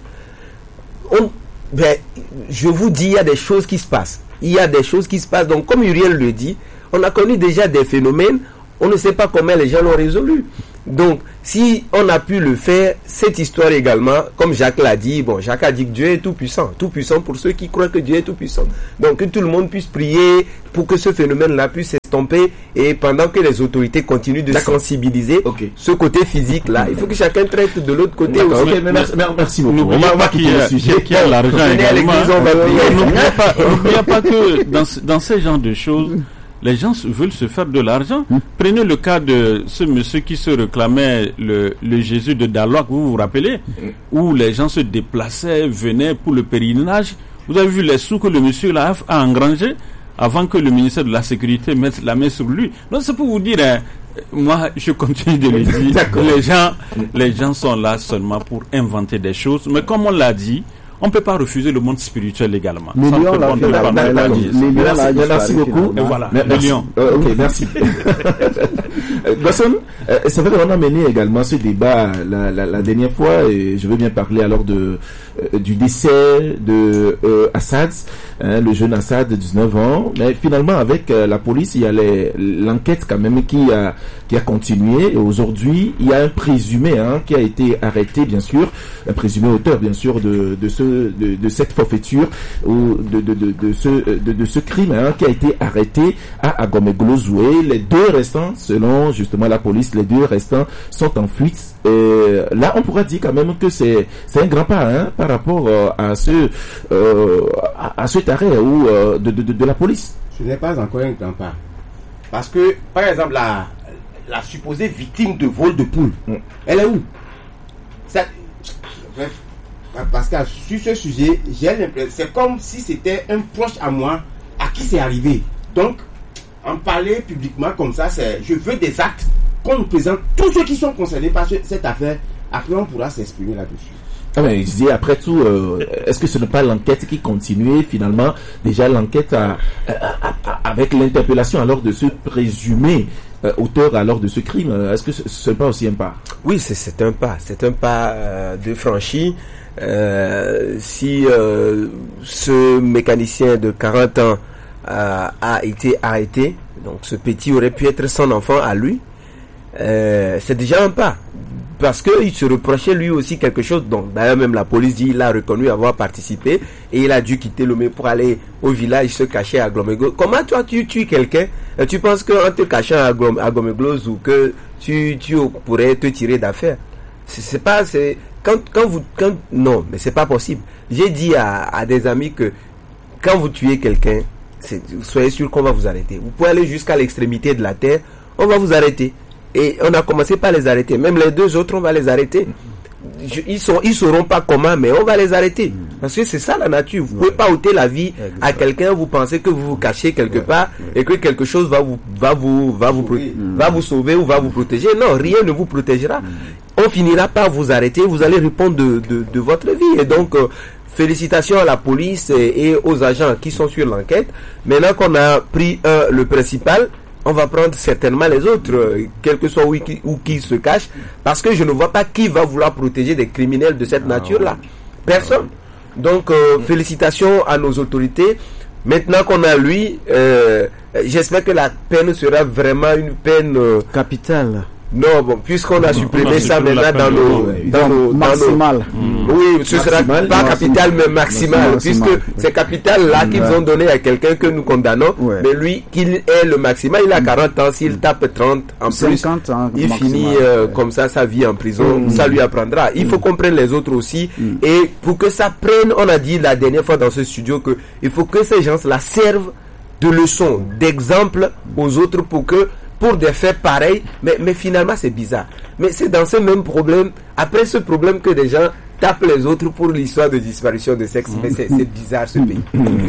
On, ben, je vous dis, il y a des choses qui se passent. Il y a des choses qui se passent. Donc, comme Uriel le dit, on a connu déjà des phénomènes. On ne sait pas comment les gens l'ont résolu. Donc, si on a pu le faire, cette histoire également, comme Jacques l'a dit, bon, Jacques a dit que Dieu est tout puissant. Tout puissant pour ceux qui croient que Dieu est tout puissant. Donc, que tout le monde puisse prier pour que ce phénomène-là puisse s'estomper et pendant que les autorités continuent de D'accord. sensibiliser Ok. ce côté physique-là, il faut que chacun traite de l'autre côté D'accord, aussi. ok, mais merci, mer- merci beaucoup. N'oubliez On va- on va pas quitter qu'il y le a, sujet. qu'il y a l'argent venez à également. l'église, on va hein. prier. N'oubliez pas, n'oubliez pas que dans, ce- dans ces genres de choses, les gens se- veulent se faire de l'argent. Prenez le cas de ce monsieur qui se réclamait le, le Jésus de Daloak, vous vous rappelez, où les gens se déplaçaient, venaient pour le pèlerinage. Vous avez vu les sous que le monsieur là a engrangé avant que le ministère de la Sécurité mette la main sur lui. Donc c'est pour vous dire, hein, moi je continue de le dire, D'accord. les gens, les gens sont là seulement pour inventer des choses. Mais comme on l'a dit, On ne peut pas refuser le monde spirituel également. Les lions, là, merci beaucoup. Et voilà, les lions. Euh, ok, merci. Gosson, euh, c'est vrai qu'on a mené également ce débat la, la, la dernière fois, et je veux bien parler alors de euh, du décès de euh, Assad, hein, le jeune Assad de dix-neuf ans. Mais finalement, avec euh, la police, il y a les, l'enquête quand même qui a qui a continué. Et aujourd'hui, il y a un présumé hein, qui a été arrêté, bien sûr, un présumé auteur, bien sûr, de de ce de, de cette forfaiture ou de de de, de ce de, de ce crime hein, qui a été arrêté à Agomeglo-Zoué. Les deux restants, selon justement la police, les deux restants sont en fuite. Et là, on pourra dire quand même que c'est c'est un grand pas hein, par rapport euh, à ce euh, à, à cet arrêt ou euh, de, de, de de la police. Ce n'est pas encore un grand pas, parce que par exemple la la supposée victime de vol de poule, mm. elle est où? Ça, bref, parce que sur ce sujet, j'ai l'impression, c'est comme si c'était un proche à moi à qui c'est arrivé. Donc, en parler publiquement comme ça, c'est, je veux des actes qu'on nous présente tous ceux qui sont concernés par cette affaire. Après, on pourra s'exprimer là-dessus. Ah mais je dis après tout, euh, est-ce que ce n'est pas l'enquête qui continue finalement déjà l'enquête à, à, à, avec l'interpellation alors de ce présumé euh, auteur alors de ce crime, est-ce que ce n'est pas aussi un pas? Oui, c'est, c'est un pas, c'est un pas euh, de franchi. Euh, si euh, ce mécanicien de quarante ans euh, a été arrêté, donc ce petit aurait pu être son enfant à lui, euh, c'est déjà un pas. Parce qu'il se reprochait lui aussi quelque chose. Donc d'ailleurs même la police dit il a reconnu avoir participé et il a dû quitter Lomé pour aller au village se cacher à Gloméglos. Comment toi tu tues quelqu'un et tu penses qu'en te cachant à, Glom, à Gloméglos ou que tu, tu pourrais te tirer d'affaire? C'est, c'est pas... c'est quand, quand vous... Quand, non, mais c'est pas possible. J'ai dit à, à des amis que quand vous tuez quelqu'un, c'est, soyez sûr qu'on va vous arrêter. Vous pouvez aller jusqu'à l'extrémité de la terre, on va vous arrêter. Et on a commencé par les arrêter. Même les deux autres, on va les arrêter. Je, ils sont, ils sauront pas comment, mais on va les arrêter. Parce que c'est ça la nature. Vous pouvez pas ôter la vie à quelqu'un. Vous pensez que vous vous cachez quelque part et que quelque chose va vous, va vous, va vous, va vous sauver ou va vous protéger. Non, rien ne vous protégera. On finira par vous arrêter. Vous allez répondre de, de, de votre vie. Et donc, euh, félicitations à la police et, et aux agents qui sont sur l'enquête. Maintenant qu'on a pris euh, le principal, on va prendre certainement les autres, euh, quel que soit où, où qui se cachent, parce que je ne vois pas qui va vouloir protéger des criminels de cette nature-là. Personne. Donc, euh, félicitations à nos autorités. Maintenant qu'on a lui, euh, j'espère que la peine sera vraiment une peine euh, capitale. Non, bon, puisqu'on a supprimé ça maintenant dans nos, dans nos, maximal. Mmh. Oui, ce sera maximal, pas capital, mais maximal, puisque ouais. C'est capital là qu'ils ouais. ont donné à quelqu'un que nous condamnons, ouais. Mais lui, qu'il est le maximal, il a quarante ans, s'il tape trente en plus, ans, il maximal, finit euh, ouais. comme ça sa vie en prison, mmh. Ça lui apprendra. Il mmh. faut qu'on prenne les autres aussi, mmh. Et pour que ça prenne, on a dit la dernière fois dans ce studio que il faut que ces gens-là servent de leçon, d'exemple aux autres pour que pour des faits pareils, mais, mais finalement c'est bizarre. Mais c'est dans ce même problème, après ce problème que des gens tapent les autres pour l'histoire de disparition de sexe. Mais c'est, c'est bizarre ce pays.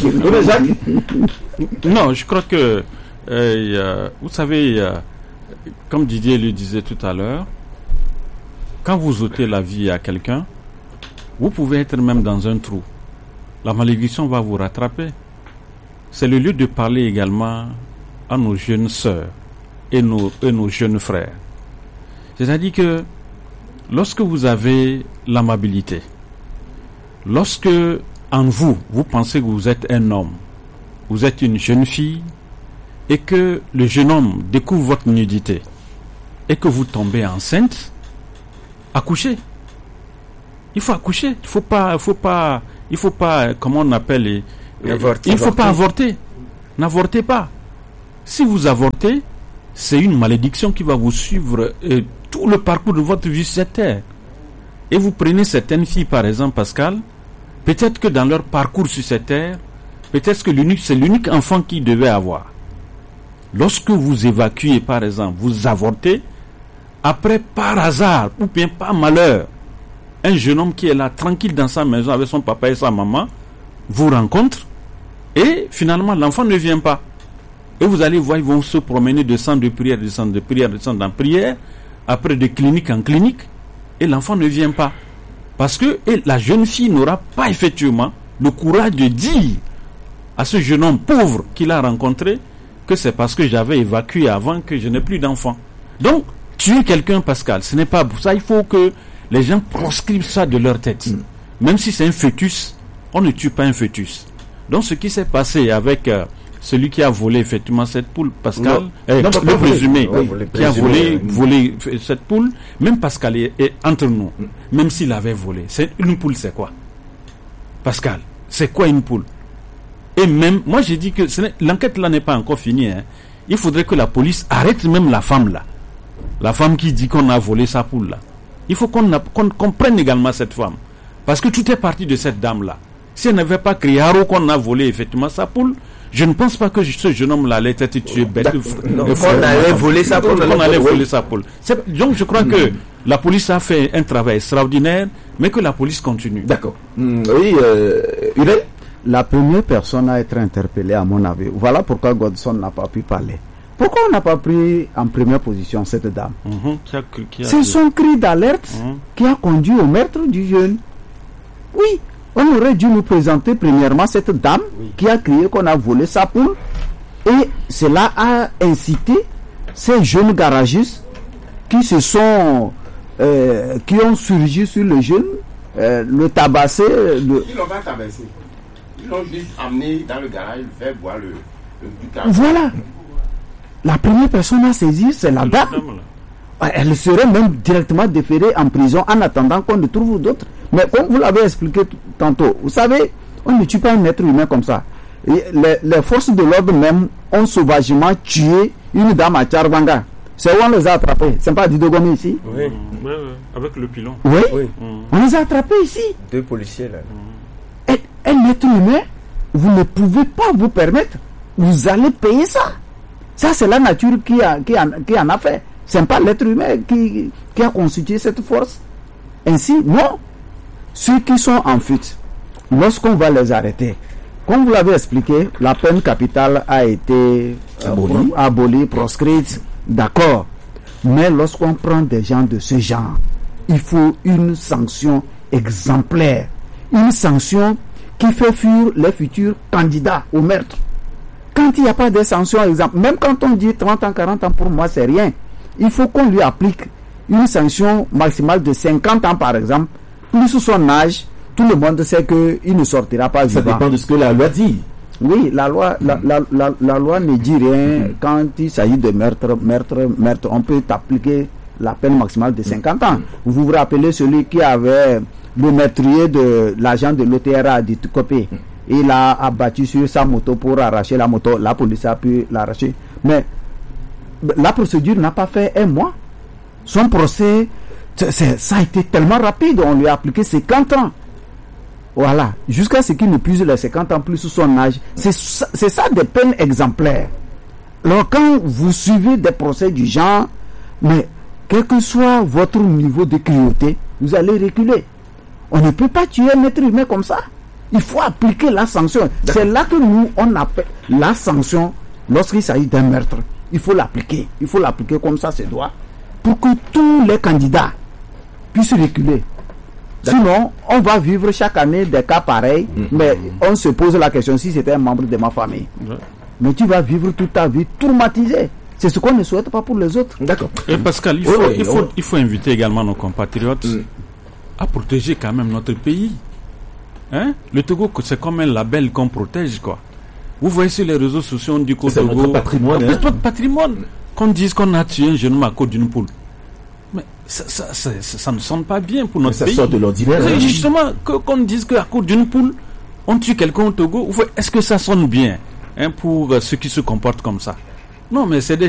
Non, je crois que, euh, vous savez, euh, comme Didier le disait tout à l'heure, quand vous ôtez la vie à quelqu'un, vous pouvez être même dans un trou. La malédiction va vous rattraper. C'est le lieu de parler également à nos jeunes sœurs et nos, et nos jeunes frères. C'est-à-dire que lorsque vous avez l'amabilité, lorsque en vous, vous pensez que vous êtes un homme, vous êtes une jeune fille, et que le jeune homme découvre votre nudité, et que vous tombez enceinte, accouchez. Il faut accoucher. Il faut pas, il faut pas, il faut pas, comment on appelle les, avorter, il faut avorter. pas avorter. N'avortez pas. Si vous avortez, c'est une malédiction qui va vous suivre euh, tout le parcours de votre vie sur cette terre. Et vous prenez certaines filles, par exemple, Pascal, peut-être que dans leur parcours sur cette terre, peut-être que l'unique, c'est l'unique enfant qu'ils devaient avoir. Lorsque vous évacuez, par exemple, vous avortez, après, par hasard, ou bien par malheur, un jeune homme qui est là, tranquille dans sa maison avec son papa et sa maman, vous rencontre, et finalement, l'enfant ne vient pas. Et vous allez voir, ils vont se promener de centre de prière, de centre de prière, de centre en prière, après de clinique en clinique, et l'enfant ne vient pas. Parce que et la jeune fille n'aura pas effectivement le courage de dire à ce jeune homme pauvre qu'il a rencontré que c'est parce que j'avais évacué avant que je n'ai plus d'enfants. Donc, tuer quelqu'un, Pascal, ce n'est pas pour ça. Il faut que les gens proscrivent ça de leur tête. Mm. Même si c'est un fœtus, on ne tue pas un fœtus. Donc, ce qui s'est passé avec euh, celui qui a volé effectivement cette poule, Pascal, non, eh, non, le présumé, oui, qui a volé, oui. volé cette poule, même Pascal est, est entre nous, mm. même s'il avait volé. C'est, une poule, c'est quoi? Pascal, c'est quoi une poule? Et même, moi j'ai dit que ce l'enquête là n'est pas encore finie. Hein. Il faudrait que la police arrête même la femme là. La femme qui dit qu'on a volé sa poule là. Il faut qu'on, a, qu'on comprenne également cette femme. Parce que tout est parti de cette dame là. Si elle n'avait pas crié Haro qu'on a volé effectivement sa poule, je ne pense pas que ce jeune homme là allait être tué bête. Non, on allait voler sa poule. On allait voler sa poule. C'est, donc je crois mmh. que la police a fait un travail extraordinaire, mais que la police continue. D'accord. Mmh, oui, euh, la première personne à être interpellée, à mon avis, voilà pourquoi Godson n'a pas pu parler. Pourquoi on n'a pas pris en première position cette dame? Mmh, qui a, qui a C'est son cri d'alerte mmh. qui a conduit au meurtre du jeune. Oui, on aurait dû nous présenter premièrement cette dame oui. qui a crié qu'on a volé sa poule, et cela a incité ces jeunes garagistes qui se sont euh, qui ont surgi sur le jeune, euh, le tabasser. Le... Ils l'ont pas tabassé. Ils l'ont juste amené dans le garage, lui faire boire le, le butin. Voilà. La première personne à saisir, c'est la dame. Elle serait même directement déférée en prison en attendant qu'on ne trouve d'autres. Mais comme vous l'avez expliqué t- tantôt, vous savez, on ne tue pas un être humain comme ça. Et les, les forces de l'ordre même ont sauvagement tué une dame à Tcharbanga. C'est où on les a attrapés. C'est pas Didogomé ici? Oui, oui, oui, avec le pilon. Oui, oui. Mmh. On les a attrapés ici. Deux policiers là. Mmh. Et, un être humain, vous ne pouvez pas vous permettre. Vous allez payer ça. Ça, c'est la nature qui, a, qui, a, qui en a fait. Ce n'est pas l'être humain qui, qui a constitué cette force. Ainsi, non. Ceux qui sont en fuite, lorsqu'on va les arrêter, comme vous l'avez expliqué, la peine capitale a été abolie, euh, abolie proscrite, d'accord. Mais lorsqu'on prend des gens de ce genre, il faut une sanction exemplaire. Une sanction qui fait fuir les futurs candidats au meurtre. Quand il n'y a pas de sanctions exemplaires, même quand on dit trente ans, quarante ans, pour moi, c'est rien. Il faut qu'on lui applique une sanction maximale de cinquante ans, par exemple. Plus son âge, tout le monde sait qu'il ne sortira pas vivant. Ça dépend de ce que la loi dit. Oui, la loi, la, la, la, la loi ne dit rien. Mm. Quand il s'agit de meurtre, meurtre, meurtre, on peut appliquer la peine maximale de cinquante ans. Mm. Vous vous rappelez celui qui avait le meurtrier de l'agent de l'O T R A à Ditukopé. Mm. Il a abattu sur sa moto pour arracher la moto. La police a pu l'arracher. Mais la procédure n'a pas fait un mois. Son procès, c'est, ça a été tellement rapide. On lui a appliqué cinquante ans. Voilà. Jusqu'à ce qu'il ne puisse les cinquante ans plus son âge. C'est ça, c'est ça des peines exemplaires. Alors quand vous suivez des procès du genre, mais quel que soit votre niveau de cruauté, vous allez reculer. On ne peut pas tuer un être humain comme ça. Il faut appliquer la sanction. C'est là que nous, on appelle la sanction lorsqu'il s'agit d'un meurtre. Il faut l'appliquer. Il faut l'appliquer comme ça, c'est droit. Pour que tous les candidats puissent reculer. Sinon, on va vivre chaque année des cas pareils, mmh. mais on se pose la question si c'était un membre de ma famille. Ouais. Mais tu vas vivre toute ta vie traumatisé. C'est ce qu'on ne souhaite pas pour les autres. D'accord. Et Pascal, il faut, oui, il faut, il faut inviter également nos compatriotes mmh. à protéger quand même notre pays. Hein? Le Togo, c'est comme un label qu'on protège, quoi. Vous voyez sur les réseaux sociaux, on dit qu'au c'est Togo... notre patrimoine. C'est notre patrimoine. Qu'on dise qu'on a tué un jeune homme à cause d'une poule. Mais ça, ça, ça, ça, ça ne sonne pas bien pour notre ça pays. Ça sort de l'ordinaire. C'est justement que, qu'on dise qu'à cause d'une poule, on tue quelqu'un au Togo. Est-ce que ça sonne bien, hein, pour euh, ceux qui se comportent comme ça? Non, mais c'est des